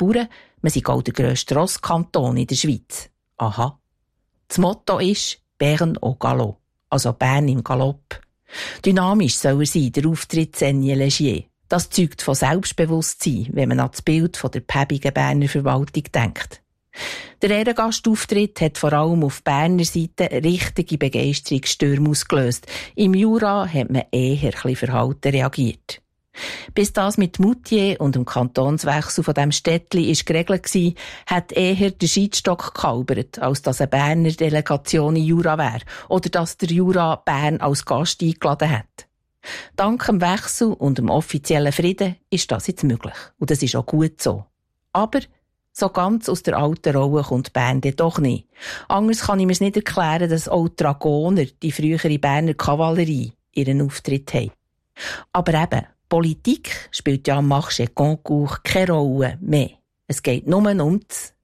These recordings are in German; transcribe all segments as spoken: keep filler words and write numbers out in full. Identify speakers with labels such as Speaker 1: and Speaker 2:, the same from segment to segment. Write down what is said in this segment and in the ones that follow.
Speaker 1: Bauern, man sei auch der grösste Rosskanton in der Schweiz. Aha. Das Motto ist «Bern au galop», also Bern im Galopp. Dynamisch soll er sein, der Auftritt Senje Legier. Das zeugt von Selbstbewusstsein, wenn man an das Bild von der päbigen Berner Verwaltung denkt. Der Ehrengastauftritt hat vor allem auf Berner Seite richtige Begeisterungsstürme ausgelöst. Im Jura hat man eher ein bisschen verhalten reagiert. Bis das mit Moutier und dem Kantonswechsel von dem Städtli ist geregelt war, hat eher der Scheidstock gekalbert, als dass eine Berner Delegation in Jura wäre oder dass der Jura Bern als Gast eingeladen hat. Dank dem Wechsel und dem offiziellen Frieden ist das jetzt möglich. Und das ist auch gut so. Aber so ganz aus der alten Rolle kommt Bern dann doch nicht. Anders kann ich mir nicht erklären, dass auch die Dragoner, die frühere Berner Kavallerie, ihren Auftritt haben. Aber eben, Politik spielt ja am Marché Concours keine Rolle mehr. Es geht nur um das.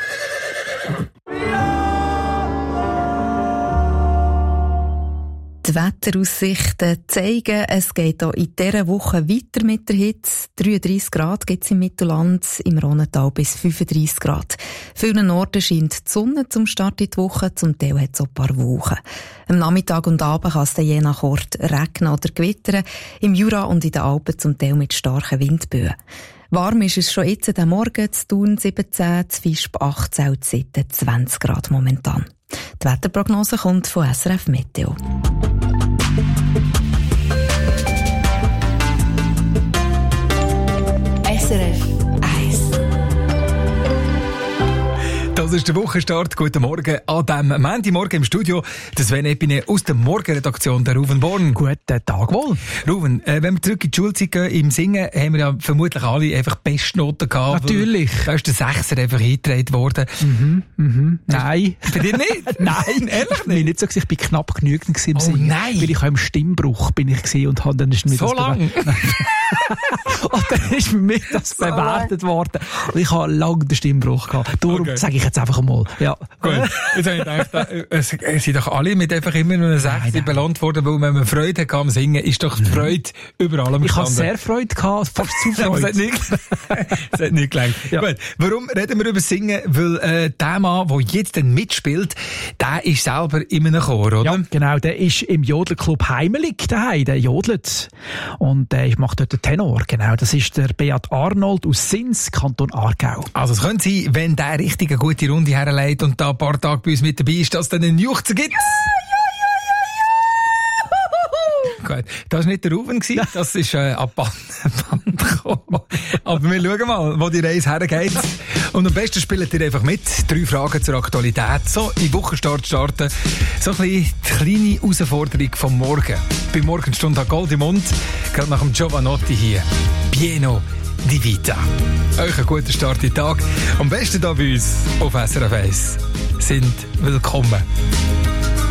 Speaker 2: Die Wetteraussichten zeigen, es geht auch in dieser Woche weiter mit der Hitze. dreiunddreissig Grad gibt es im Mittelland, im Rhonental bis fünfunddreissig Grad. Vielen Orten scheint die Sonne zum Start in die Woche, zum Teil hat es auch ein paar Wochen. Am Nachmittag und Abend kann es dann je nach Ort regnen oder gewittern. Im Jura und in den Alpen zum Teil mit starken Windböen. Warm ist es schon jetzt am Morgen, zu Thun siebzehn, zu Visp achtzehn und zu Sitten zwanzig Grad momentan. Die Wetterprognose kommt von S R F Meteo.
Speaker 1: S R F eins.
Speaker 3: Das ist der Wochenstart. Guten Morgen an diesem Montagmorgen im Studio. Das Sven Epine aus der Morgenredaktion der Ruven Born.
Speaker 4: Guten Tag wohl.
Speaker 3: Ruven, äh, wenn wir zurück in die Schulzeit gehen, im Singen haben wir ja vermutlich alle einfach Bestnoten gehabt.
Speaker 4: Natürlich.
Speaker 3: Da ist der Sechser einfach eingetragen worden.
Speaker 4: Mhm, mhm. Nein.
Speaker 3: Bei dir nicht?
Speaker 4: Nein, ehrlich nicht. Nicht so, ich bin knapp genügend im
Speaker 3: oh,
Speaker 4: Singen.
Speaker 3: Nein.
Speaker 4: Weil ich auch im Stimmbruch bin ich gewesen und habe dann ist mir
Speaker 3: so
Speaker 4: das
Speaker 3: lang?
Speaker 4: Und dann ist mir das so bewertet lang. worden. Und ich habe lange den Stimmbruch gehabt. Darum okay. sage ich jetzt einfach mal. Ja.
Speaker 3: Gut. Jetzt habe ich gedacht, es sind doch alle mit einfach immer nur einer sechs belohnt worden, weil wenn man Freude hatte am Singen, ist doch die Freude mhm. über allem
Speaker 4: Ich
Speaker 3: gestanden.
Speaker 4: habe sehr Freude gehabt, fast zu Freude.
Speaker 3: Es hat nicht, es hat nicht gelangt. Ja. Gut. Warum reden wir über Singen? Weil äh, der Mann, der jetzt dann mitspielt, der ist selber in einem Chor, oder?
Speaker 4: Ja, genau. Der ist im Jodelclub Heimelig daheim. Der jodelt. Und der macht dort den Tenor. Genau. Das ist der Beat Arnold aus Sins, Kanton Aargau.
Speaker 3: Also es könnte sein, wenn der richtig eine gute Runde herleitet und da ein paar Tage bei uns mit dabei ist, dass es dann einen Juchzer gibt. Ja, ja, ja, ja, ja. Gut, das war nicht der Ruven, das ist äh, ab Band gekommen. Aber wir schauen mal, wo die Reise hergeht. Und am besten spielt ihr einfach mit. Drei Fragen zur Aktualität. So, im Wochenstart starten. So ein bisschen die kleine Herausforderung vom Morgen. Bei Morgenstunde hat Gold im Mund. Gerade nach dem Giovanotti hier. Pieno di Vita. Euch einen guten Start in den Tag. Am besten hier bei uns auf S R F eins. Sind willkommen.